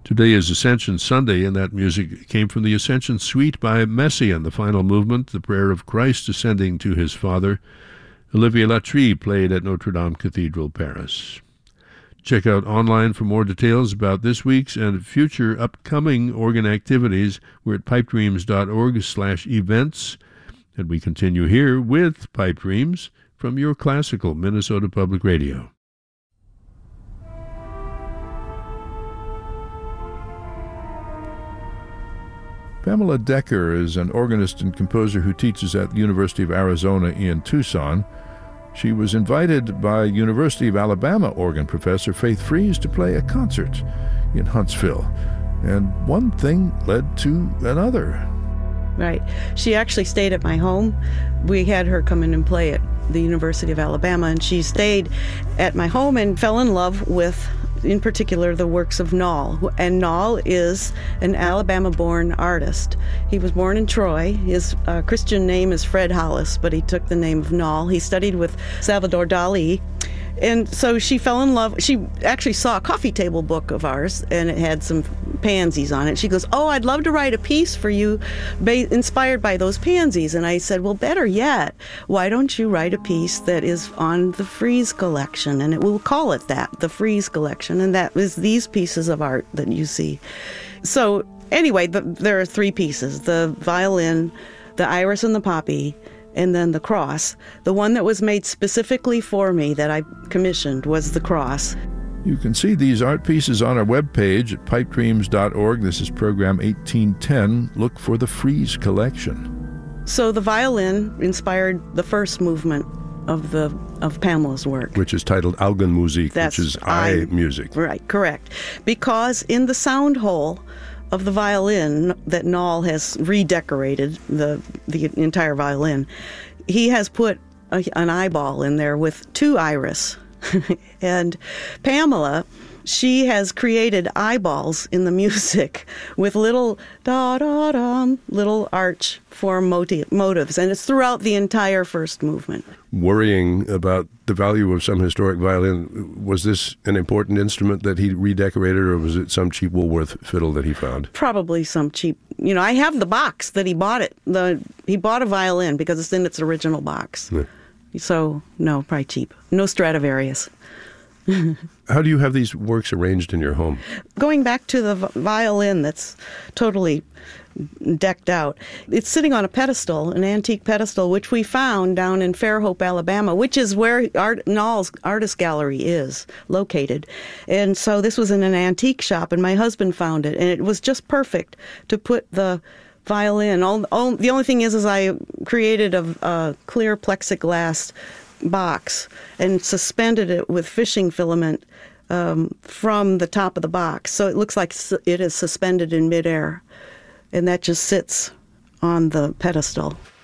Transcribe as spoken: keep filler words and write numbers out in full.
Today is Ascension Sunday, and that music came from the Ascension Suite by Messiaen, the final movement, the prayer of Christ ascending to his Father. Olivier Latry played at Notre Dame Cathedral, Paris. Check out online for more details about this week's and future upcoming organ activities. We're at pipedreams.org slash events. And we continue here with Pipe Dreams from your classical Minnesota Public Radio. Pamela Decker is an organist and composer who teaches at the University of Arizona in Tucson. She was invited by University of Alabama organ professor Faith Fries to play a concert in Huntsville. And one thing led to another. Right. She actually stayed at my home. We had her come in and play at the University of Alabama, and she stayed at my home and fell in love with, in particular, the works of Noll. And Noll is an Alabama-born artist. He was born in Troy. His uh, Christian name is Fred Hollis, but he took the name of Noll. He studied with Salvador Dali. And so she fell in love. She actually saw a coffee table book of ours, and it had some pansies on it. She goes, "Oh, I'd love to write a piece for you ba- inspired by those pansies." And I said, "Well, better yet, why don't you write a piece that is on the Fries collection?" And it, we'll call it that, the Fries collection. And that is these pieces of art that you see. So anyway, the, there are three pieces: the violin, the iris and the poppy, and then the cross. The one that was made specifically for me that I commissioned was the cross. You can see these art pieces on our webpage at pipe dreams dot org. This is program eighteen ten. Look for the Fries collection. So the violin inspired the first movement of the of Pamela's work, which is titled Augenmusik, That's which is eye music. Right, correct. Because in the sound hole of the violin that Noll has redecorated, the the entire violin, he has put a, an eyeball in there with two iris. And Pamela, she has created eyeballs in the music with little da-da-dum, little arch form motiv- motives, and it's throughout the entire first movement. Worrying about the value of some historic violin, was this an important instrument that he redecorated, or was it some cheap Woolworth fiddle that he found? Probably some cheap. You know, I have the box that he bought it. The he bought a violin because it's in its original box. Yeah. So, no, probably cheap. No Stradivarius. How do you have these works arranged in your home? Going back to the violin that's totally decked out, it's sitting on a pedestal, an antique pedestal, which we found down in Fairhope, Alabama, which is where Art, Noll's Artist Gallery is located. And so this was in an antique shop, and my husband found it, and it was just perfect to put the violin. All, all, the only thing is, is I created a, a clear plexiglass box and suspended it with fishing filament um, from the top of the box. So it looks like it is suspended in midair, and that just sits on the pedestal.